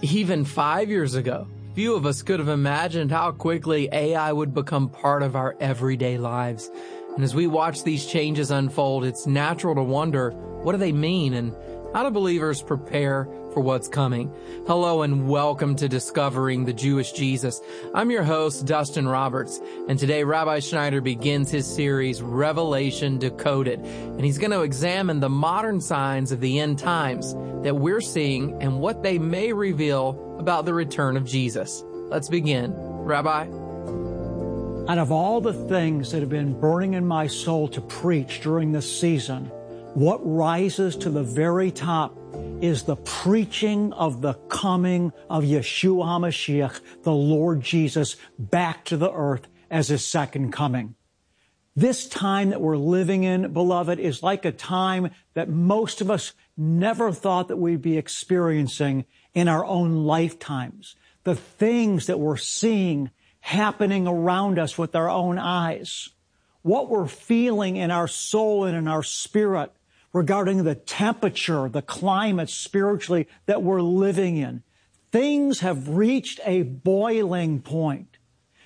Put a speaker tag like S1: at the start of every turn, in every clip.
S1: Even 5 years ago, few of us could have imagined how quickly AI would become part of our everyday lives. And as we watch these changes unfold, it's natural to wonder, what do they mean and how do believers prepare for what's coming? Hello and welcome to Discovering the Jewish Jesus. I'm your host, Dustin Roberts, and today Rabbi Schneider begins his series, Revelation Decoded, and he's going to examine the modern signs of the end times that we're seeing and what they may reveal about the return of Jesus. Let's begin. Rabbi?
S2: Out of all the things that have been burning in my soul to preach during this season, what rises to the very top is the preaching of the coming of Yeshua HaMashiach, the Lord Jesus, back to the earth as His second coming. This time that we're living in, beloved, is like a time that most of us never thought that we'd be experiencing in our own lifetimes. The things that we're seeing happening around us with our own eyes. What we're feeling in our soul and in our spirit regarding the temperature, the climate spiritually that we're living in. Things have reached a boiling point.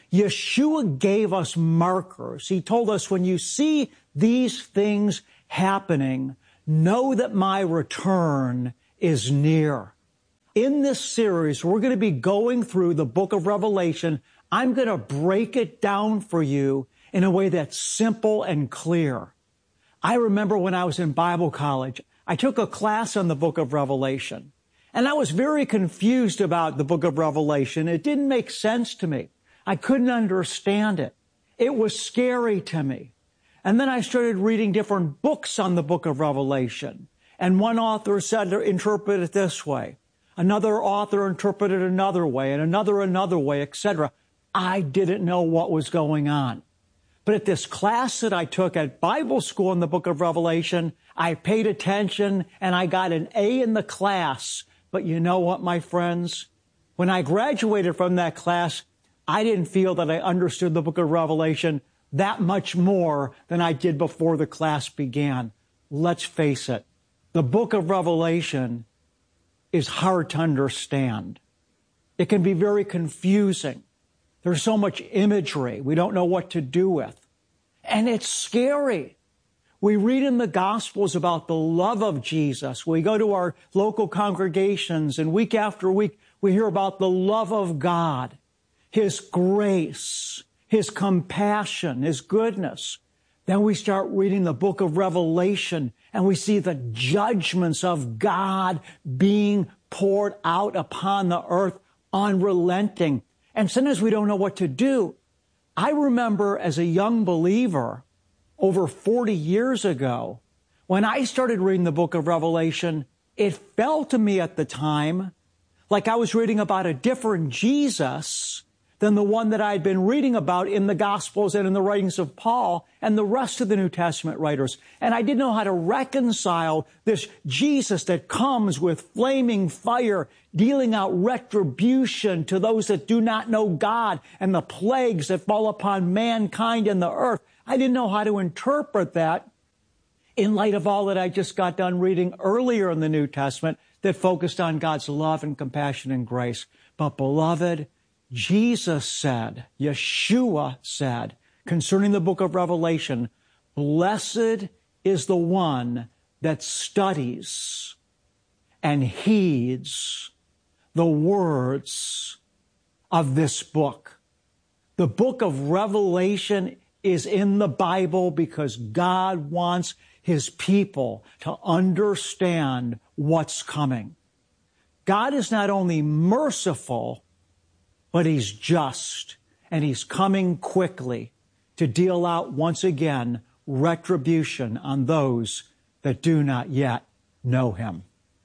S2: Yeshua gave us markers. He told us, when you see these things happening, know that my return is near. In this series, we're going to be going through the book of Revelation. I'm going to break it down for you in a way that's simple and clear. I remember when I was in Bible college, I took a class on the book of Revelation, and I was very confused about the book of Revelation. It didn't make sense to me. I couldn't understand it. It was scary to me. And then I started reading different books on the book of Revelation, and one author said to interpret it this way. Another author interpreted another way, and another way, etc. I didn't know what was going on. But at this class that I took at Bible school in the book of Revelation, I paid attention and I got an A in the class. But you know what, my friends? When I graduated from that class, I didn't feel that I understood the book of Revelation that much more than I did before the class began. Let's face it, the book of Revelation is hard to understand. It can be very confusing. There's so much imagery we don't know what to do with. And it's scary. We read in the Gospels about the love of Jesus. We go to our local congregations, and week after week, we hear about the love of God, His grace, His compassion, His goodness. Then we start reading the book of Revelation, and we see the judgments of God being poured out upon the earth, unrelenting. And sometimes we don't know what to do. I remember as a young believer over 40 years ago, when I started reading the book of Revelation, it felt to me at the time like I was reading about a different Jesus than the one that I'd been reading about in the Gospels and in the writings of Paul and the rest of the New Testament writers. And I didn't know how to reconcile this Jesus that comes with flaming fire, dealing out retribution to those that do not know God, and the plagues that fall upon mankind and the earth. I didn't know how to interpret that in light of all that I just got done reading earlier in the New Testament that focused on God's love and compassion and grace. But beloved, Jesus said, Yeshua said, concerning the book of Revelation, blessed is the one that studies and heeds the words of this book. The book of Revelation is in the Bible because God wants His people to understand what's coming. God is not only merciful, but He's just, and He's coming quickly to deal out once again retribution on those that do not yet know Him.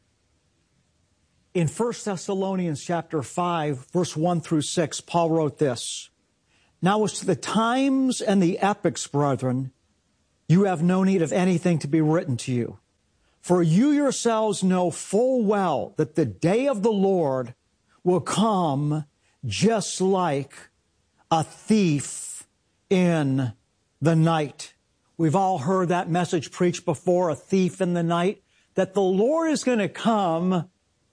S2: In 1 Thessalonians chapter 5, verse 1 through 6, Paul wrote this, Now as to the times and the epochs, brethren, you have no need of anything to be written to you. For you yourselves know full well that the day of the Lord will come just like a thief in the night. We've all heard that message preached before, a thief in the night, that the Lord is going to come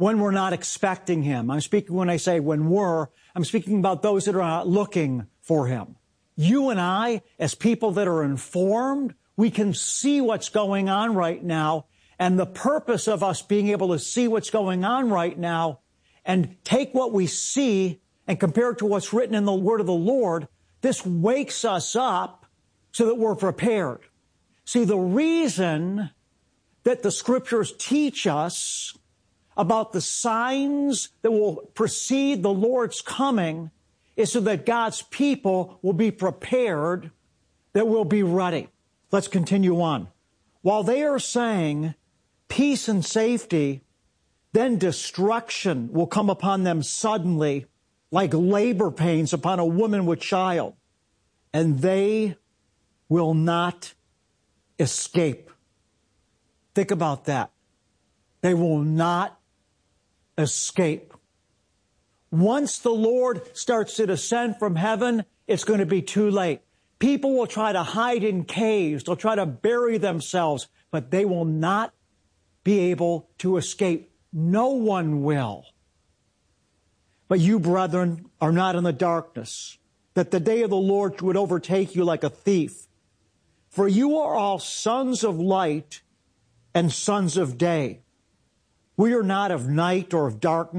S2: when we're not expecting Him. I'm speaking when I say I'm speaking about those that are not looking for Him. You and I, as people that are informed, we can see what's going on right now. And the purpose of us being able to see what's going on right now and take what we see and compare it to what's written in the Word of the Lord, this wakes us up so that we're prepared. See, the reason that the Scriptures teach us about the signs that will precede the Lord's coming is so that God's people will be prepared, that will be ready. Let's continue on. While they are saying peace and safety, then destruction will come upon them suddenly, like labor pains upon a woman with child, and they will not escape. Think about that. They will not escape. Once the Lord starts to descend from heaven, it's going to be too late. People will try to hide in caves. They'll try to bury themselves, but they will not be able to escape. No one will. But you, brethren, are not in the darkness, that the day of the Lord would overtake you like a thief. For you are all sons of light and sons of day. We are not of night or of darkness.